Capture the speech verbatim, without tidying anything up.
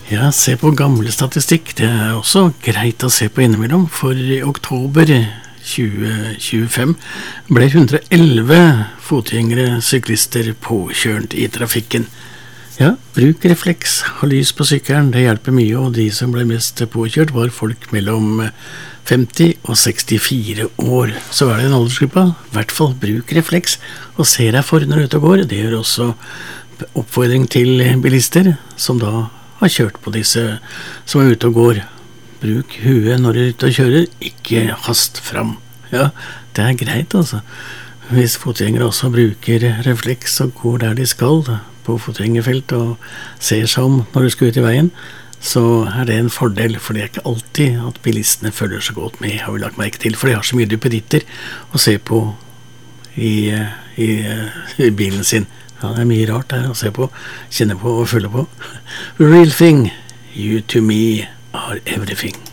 Ja, se på gamle statistikk. Det er også greit å se på innimellom. For i oktober tjue tjuefem ble one hundred eleven fotgjengere syklister påkjørt i trafikken. Ja, bruk refleks, ha lys på sykkelen, det hjelper mye, og de som ble mest påkjørt var folk mellom femti og sekstifire år. Så er det en aldersgruppa, i hvert fall bruk refleks, og se deg for når du er ute og går. Det gjør også oppfordring til bilister, som da har kjørt på disse som er ute og går. Bruk huet når du er ute og kjører, ikke hast fram. Ja, det er greit altså. Hvis fotgjengere også bruker refleks og går der de skal, på fotgjengerfelt og ser seg om når du skal ut i veien, så er det en fordel, for det er ikke alltid at bilistene følger så godt med, har vi lagt merke til, for de har så mye duppeditter å se på i, i, i bilen sin. Ja, det er mye rart der å se på, kjenne på og følge på. Real thing, you to me are everything.